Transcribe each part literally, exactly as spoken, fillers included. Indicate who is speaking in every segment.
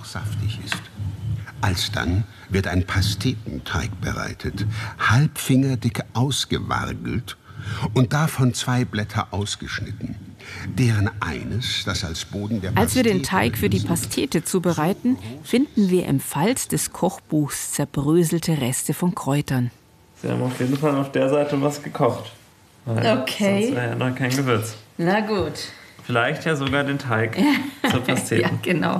Speaker 1: noch saftig ist. Alsdann wird ein Pastetenteig bereitet, halbfingerdicke ausgewargelt und davon zwei Blätter ausgeschnitten, deren eines, das als Boden der Pastete...
Speaker 2: Als wir den Teig für die Pastete zubereiten, finden wir im Falz des Kochbuchs zerbröselte Reste von Kräutern.
Speaker 3: Sie haben auf jeden Fall auf der Seite was gekocht. Weil
Speaker 2: okay.
Speaker 3: Sonst wäre ja noch kein Gewürz.
Speaker 2: Na gut.
Speaker 3: Vielleicht ja sogar den Teig zur Pastete.
Speaker 2: Ja, genau.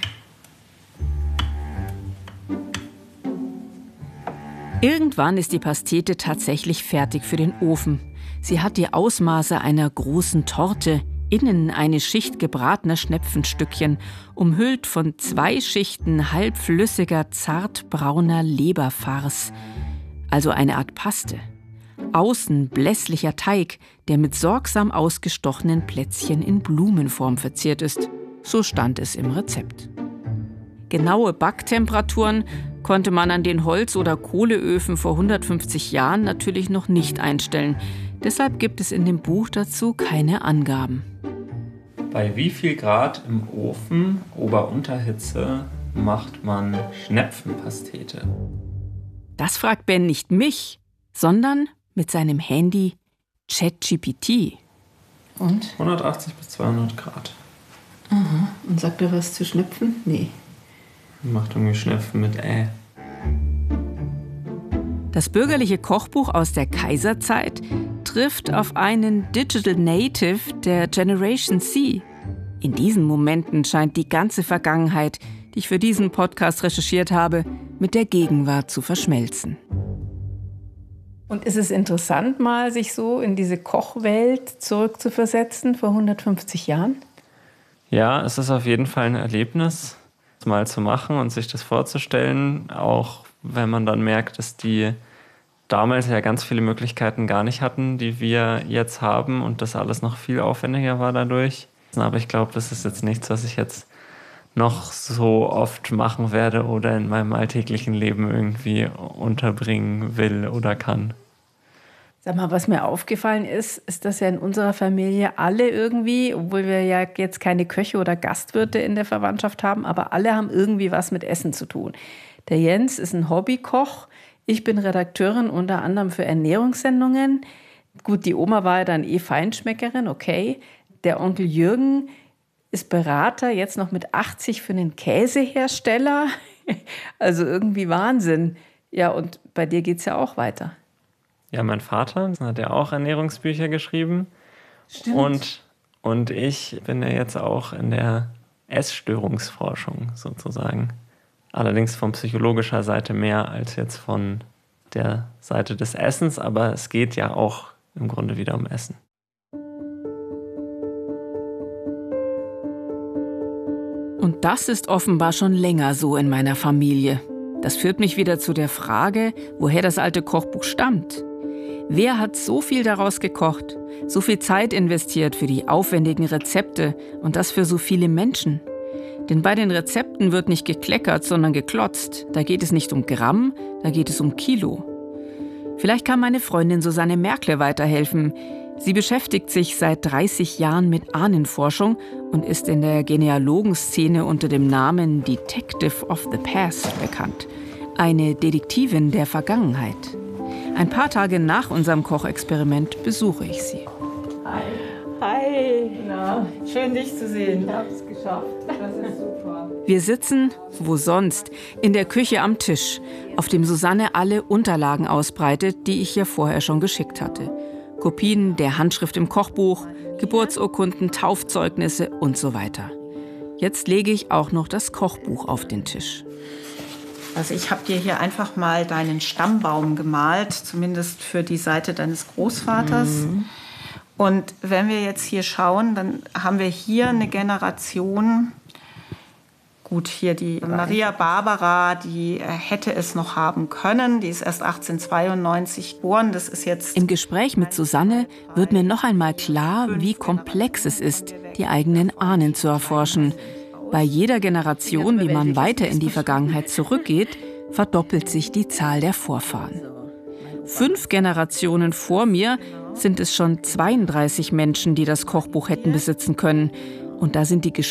Speaker 2: Irgendwann ist die Pastete tatsächlich fertig für den Ofen. Sie hat die Ausmaße einer großen Torte, innen eine Schicht gebratener Schnepfenstückchen, umhüllt von zwei Schichten halbflüssiger, zartbrauner Leberfarce, also eine Art Paste. Außen blässlicher Teig, der mit sorgsam ausgestochenen Plätzchen in Blumenform verziert ist. So stand es im Rezept. Genaue Backtemperaturen konnte man an den Holz- oder Kohleöfen vor hundertfünfzig Jahren natürlich noch nicht einstellen. Deshalb gibt es in dem Buch dazu keine Angaben.
Speaker 3: Bei wie viel Grad im Ofen, Ober-Unterhitze, macht man Schnepfenpastete?
Speaker 2: Das fragt Ben nicht mich, sondern mit seinem Handy ChatGPT.
Speaker 4: Und?
Speaker 3: hundertachtzig bis zweihundert Grad.
Speaker 4: Aha. Und sagt er was zu Schnepfen? Nee.
Speaker 3: Macht irgendwie Schnepfen mit Ä.
Speaker 2: Das bürgerliche Kochbuch aus der Kaiserzeit trifft auf einen Digital Native der Generation C. In diesen Momenten scheint die ganze Vergangenheit, die ich für diesen Podcast recherchiert habe, mit der Gegenwart zu verschmelzen.
Speaker 4: Und ist es interessant, mal sich so in diese Kochwelt zurückzuversetzen vor hundertfünfzig Jahren?
Speaker 3: Ja, es ist auf jeden Fall ein Erlebnis, das mal zu machen und sich das vorzustellen, auch wenn man dann merkt, dass die damals ja ganz viele Möglichkeiten gar nicht hatten, die wir jetzt haben und das alles noch viel aufwendiger war dadurch. Aber ich glaube, das ist jetzt nichts, was ich jetzt noch so oft machen werde oder in meinem alltäglichen Leben irgendwie unterbringen will oder kann.
Speaker 4: Sag mal, was mir aufgefallen ist, ist, dass ja in unserer Familie alle irgendwie, obwohl wir ja jetzt keine Köche oder Gastwirte in der Verwandtschaft haben, aber alle haben irgendwie was mit Essen zu tun. Der Jens ist ein Hobbykoch. Ich bin Redakteurin unter anderem für Ernährungssendungen. Gut, die Oma war ja dann eh Feinschmeckerin, okay. Der Onkel Jürgen ist Berater, jetzt noch mit achtzig für einen Käsehersteller. Also irgendwie Wahnsinn. Ja, und bei dir geht's ja auch weiter.
Speaker 3: Ja, mein Vater hat ja auch Ernährungsbücher geschrieben.
Speaker 4: Stimmt.
Speaker 3: Und, und ich bin ja jetzt auch in der Essstörungsforschung sozusagen. Allerdings von psychologischer Seite mehr als jetzt von der Seite des Essens. Aber es geht ja auch im Grunde wieder um Essen.
Speaker 2: Und das ist offenbar schon länger so in meiner Familie. Das führt mich wieder zu der Frage, woher das alte Kochbuch stammt. Wer hat so viel daraus gekocht, so viel Zeit investiert für die aufwendigen Rezepte und das für so viele Menschen? Denn bei den Rezepten wird nicht gekleckert, sondern geklotzt. Da geht es nicht um Gramm, da geht es um Kilo. Vielleicht kann meine Freundin Susanne Merkle weiterhelfen. Sie beschäftigt sich seit dreißig Jahren mit Ahnenforschung und ist in der Genealogenszene unter dem Namen Detective of the Past bekannt. Eine Detektivin der Vergangenheit. Ein paar Tage nach unserem Kochexperiment besuche ich sie.
Speaker 4: Hi. Hi. Na, schön, dich zu sehen. Ich hab's geschafft. Das ist super.
Speaker 2: Wir sitzen, wo sonst, in der Küche am Tisch, auf dem Susanne alle Unterlagen ausbreitet, die ich ihr vorher schon geschickt hatte. Kopien der Handschrift im Kochbuch, Geburtsurkunden, Taufzeugnisse und so weiter. Jetzt lege ich auch noch das Kochbuch auf den Tisch.
Speaker 5: Also ich habe dir hier einfach mal deinen Stammbaum gemalt, zumindest für die Seite deines Großvaters. Mhm. Und wenn wir jetzt hier schauen, dann haben wir hier eine Generation, gut, hier die Maria Barbara, die hätte es noch haben können, die ist erst achtzehnhundertzweiundneunzig geboren, das ist jetzt...
Speaker 2: Im Gespräch mit Susanne wird mir noch einmal klar, wie komplex es ist, die eigenen Ahnen zu erforschen. Bei jeder Generation, die man weiter in die Vergangenheit zurückgeht, verdoppelt sich die Zahl der Vorfahren. Fünf Generationen vor mir sind es schon zweiunddreißig Menschen, die das Kochbuch hätten besitzen können. Und da sind die